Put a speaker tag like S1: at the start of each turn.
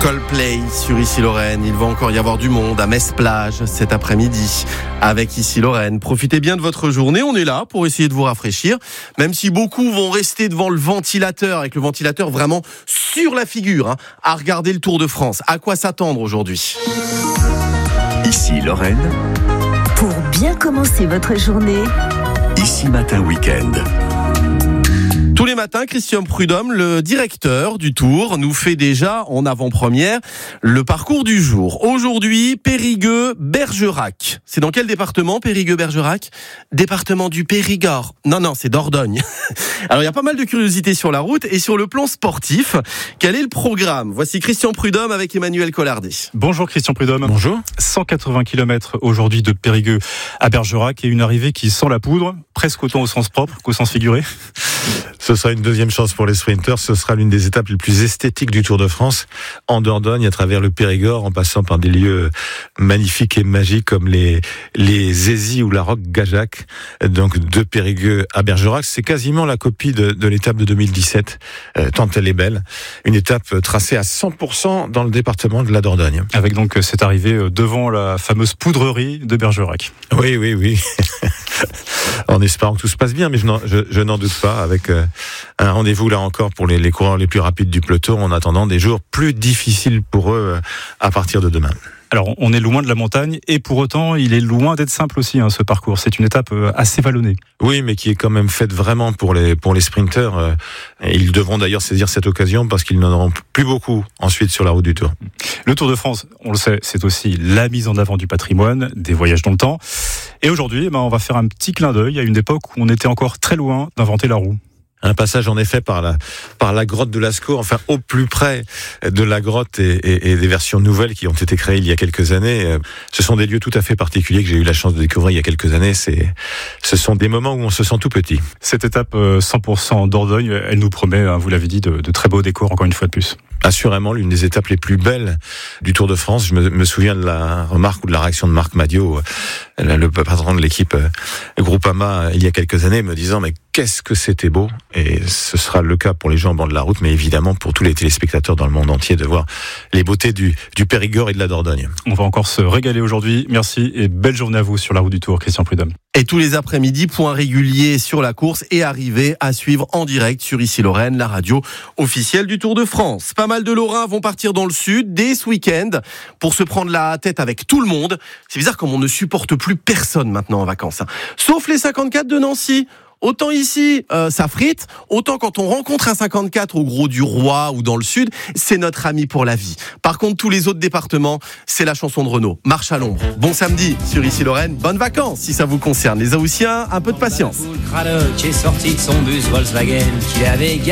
S1: Coldplay sur Issy-Lorraine. Il va encore y avoir du monde à Metz-Plage cet après-midi avec Issy-Lorraine. Profitez bien de votre journée. On est là pour essayer de vous rafraîchir. Même si beaucoup vont rester devant le ventilateur, avec le ventilateur vraiment sur la figure, à regarder le Tour de France. À quoi s'attendre aujourd'hui ?
S2: Issy-Lorraine.
S3: Pour bien commencer votre journée.
S2: Ici Matin Week-end.
S1: Tous les matins, Christian Prudhomme, le directeur du Tour, nous fait déjà en avant-première le parcours du jour. Aujourd'hui, Périgueux-Bergerac. C'est dans quel département, Périgueux-Bergerac ? Département du Périgord. Non, c'est Dordogne. Alors, il y a pas mal de curiosités sur la route et sur le plan sportif. Quel est le programme ? Voici Christian Prudhomme avec Emmanuel Collardet.
S4: Bonjour Christian Prudhomme.
S5: Bonjour.
S4: 180 km aujourd'hui de Périgueux à Bergerac et une arrivée qui sent la poudre, presque autant au sens propre qu'au sens figuré.
S5: Ce sera une deuxième chance pour les sprinters. Ce sera l'une des étapes les plus esthétiques du Tour de France, en Dordogne, à travers le Périgord, en passant par des lieux magnifiques et magiques comme les Zézis ou la Roque-Gajac. Donc de Périgueux à Bergerac, c'est quasiment la copie de l'étape de 2017, tant elle est belle. Une étape tracée à 100% dans le département de la Dordogne.
S4: Avec donc cette arrivée devant la fameuse poudrerie de Bergerac.
S5: Oui. En espérant que tout se passe bien, mais je n'en doute pas, avec un rendez-vous là encore pour les coureurs les plus rapides du peloton, en attendant des jours plus difficiles pour eux à partir de demain.
S4: Alors, on est loin de la montagne et pour autant, il est loin d'être simple aussi, ce parcours. C'est une étape assez vallonnée.
S5: Oui, mais qui est quand même faite vraiment pour les sprinteurs. Ils devront d'ailleurs saisir cette occasion parce qu'ils n'en auront plus beaucoup ensuite sur la route du Tour.
S4: Le Tour de France, on le sait, c'est aussi la mise en avant du patrimoine, des voyages dans le temps. Et aujourd'hui, on va faire un petit clin d'œil à une époque où on était encore très loin d'inventer la roue.
S5: Un passage en effet par la grotte de Lascaux, enfin au plus près de la grotte et des versions nouvelles qui ont été créées il y a quelques années. Ce sont des lieux tout à fait particuliers que j'ai eu la chance de découvrir il y a quelques années. Ce sont des moments où on se sent tout petit.
S4: Cette étape 100% Dordogne, elle nous promet, vous l'avez dit, de très beaux décors encore une fois de plus.
S5: Assurément l'une des étapes les plus belles du Tour de France. Je me souviens de la remarque ou de la réaction de Marc Madiot, le patron de l'équipe Groupama, il y a quelques années, me disant mais qu'est-ce que c'était beau. Et ce sera le cas pour les gens en bord de la route, mais évidemment pour tous les téléspectateurs dans le monde entier de voir les beautés du Périgord et de la Dordogne.
S4: On va encore se régaler aujourd'hui. Merci et belle journée à vous sur la route du Tour, Christian Prudhomme.
S1: Et tous les après-midi, point régulier sur la course et arrivée à suivre en direct sur Issy-Lorraine, la radio officielle du Tour de France. Pas mal de Lorrains vont partir dans le sud dès ce week-end pour se prendre la tête avec tout le monde. C'est bizarre comme on ne supporte plus personne maintenant en vacances. Sauf les 54 de Nancy. Autant ici, ça frite, autant quand on rencontre un 54 au Gros du Roi ou dans le sud, c'est notre ami pour la vie. Par contre, tous les autres départements, c'est la chanson de Renaud. Marche à l'ombre. Bon samedi sur Issy-Lorraine. Bonnes vacances si ça vous concerne. Les Haussiens, un peu de patience.
S6: Cradock est sorti de son bus Volkswagen qu'il avait